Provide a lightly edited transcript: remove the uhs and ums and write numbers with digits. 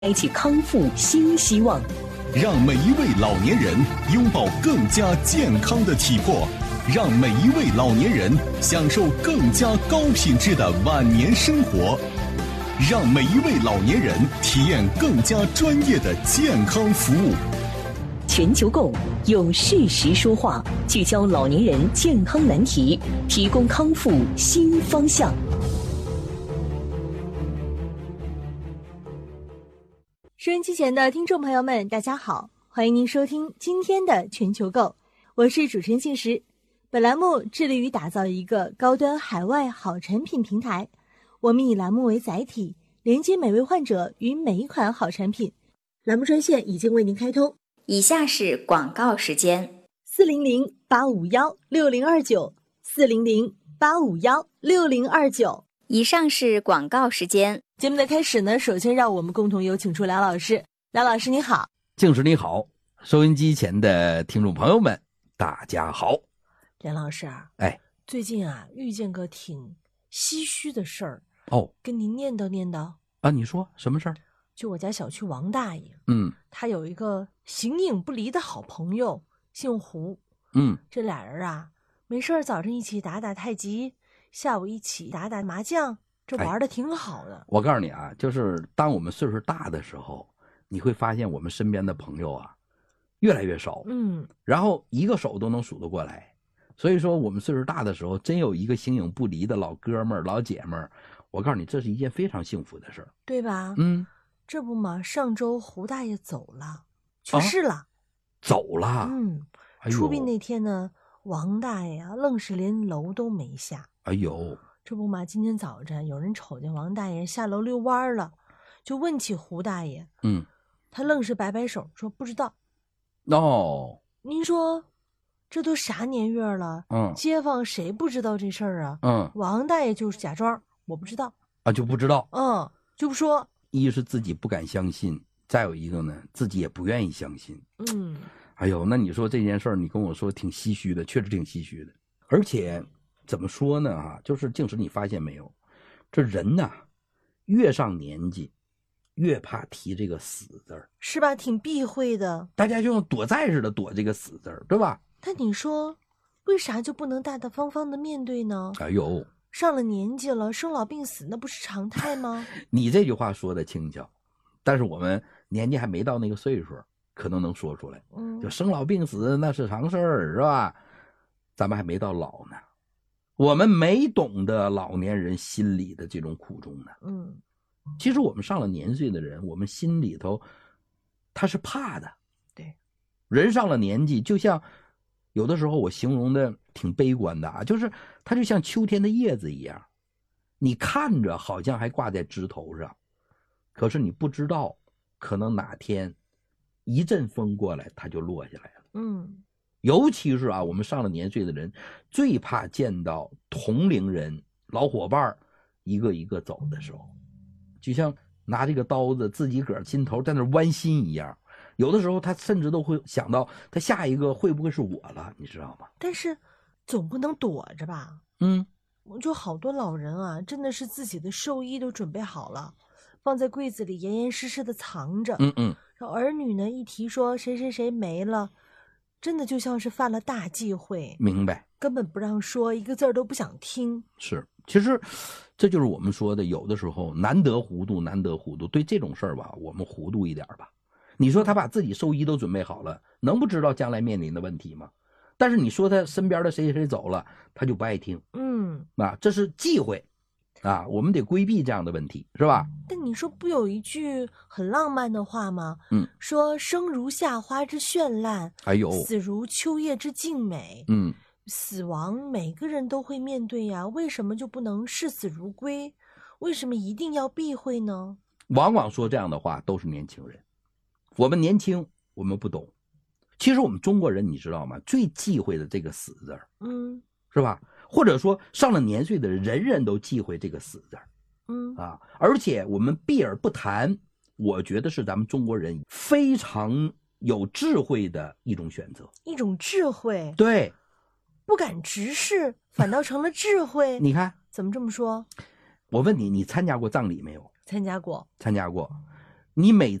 开启康复新希望， 让每一位老年人拥抱更加健康的体魄，让每一位老年人享受更加高品质的晚年生活，让每一位老年人体验更加专业的健康服务。 全球购用事实说话，聚焦老年人健康难题，提供康复新方向。 收音机前的听众朋友们，大家好，欢迎您收听今天的全球购，我是主持人信实。本栏目致力于打造一个高端海外好产品平台，我们以栏目为载体，连接每位患者与每一款好产品。栏目专线已经为您开通， 以下是广告时间 ：400-851-6029 400-851-6029。 以上是广告时间。 节目的开始呢，首先让我们共同有请出梁老师。梁老师你好。 静时你好，收音机前的听众朋友们大家好。 梁老师啊，最近啊遇见个挺唏嘘的事儿哦， 跟您念叨念叨啊。你说什么事儿？ 就我家小区王大爷，他有一个形影不离的好朋友，姓胡，这俩人啊没事早上一起打打太极，下午一起打打麻将，这玩的挺好的。 我告诉你啊，就是当我们岁数大的时候，你会发现我们身边的朋友啊越来越少，然后一个手都能数得过来。所以说我们岁数大的时候，真有一个形影不离的老哥们儿老姐们儿，我告诉你，这是一件非常幸福的事儿， 对吧？这不嘛，上周胡大爷走了，去世了。 走了。 出殡那天呢，王大爷啊愣是连楼都没下。 哎呦， 这不嘛，今天早晨有人瞅见王大爷下楼遛弯了，就问起胡大爷，他愣是摆摆手说不知道。您说这都啥年月了，街坊谁不知道这事儿啊？王大爷就是假装我不知道啊，就不知道， 就不说。 一是自己不敢相信，再有一个呢，自己也不愿意相信。哎呦，那你说这件事儿，你跟我说挺唏嘘的，确实挺唏嘘的。而且怎么说呢？就是静时你发现没有，这人呐，越上年纪，越怕提这个死字儿， 是吧？挺避讳的， 大家就像躲债似的躲这个死字儿，对吧？ 但你说，为啥就不能大大方方的面对呢？ 哎呦， 上了年纪了，生老病死那不是常态吗？ 你这句话说的轻巧，但是我们年纪还没到那个岁数，可能能说出来。就生老病死那是常事儿，是吧？咱们还没到老呢，我们没懂得老年人心里的这种苦衷呢。其实我们上了年岁的人，我们心里头他是怕的。 对， 人上了年纪，就像有的时候我形容的挺悲观的啊，就是它就像秋天的叶子一样，你看着好像还挂在枝头上，可是你不知道，可能哪天一阵风过来，它就落下来了。尤其是我们上了年岁的人，最怕见到同龄人、老伙伴一个一个走的时候，就像拿这个刀子自己个儿心头在那剜心一样。有的时候他甚至都会想到，他下一个会不会是我了，你知道吗？ 但是总不能躲着吧？就好多老人啊，真的是自己的寿衣都准备好了，放在柜子里严严实实的藏着。然后儿女呢一提说谁谁谁没了，真的就像是犯了大忌讳。 明白， 根本不让说，一个字儿都不想听。 是，其实这就是我们说的，有的时候难得糊涂，难得糊涂。对这种事儿吧，我们糊涂一点吧。你说他把自己寿衣都准备好了，能不知道将来面临的问题吗？但是你说他身边的谁谁走了，他就不爱听。这是忌讳啊，我们得规避这样的问题，是吧？ 但你说不有一句很浪漫的话吗？说生如夏花之绚烂，死如秋叶之静美。死亡每个人都会面对呀，为什么就不能视死如归？为什么一定要避讳呢？ 往往说这样的话都是年轻人。我们年轻，我们不懂。其实我们中国人你知道吗？最忌讳的这个死字儿，是吧？或者说上了年岁的人，人人都忌讳这个死字儿，而且我们避而不谈，我觉得是咱们中国人非常有智慧的一种选择， 一种智慧。 对， 不敢直视，反倒成了智慧。 你看怎么这么说？ 我问你，你参加过葬礼没有？ 参加过。 你每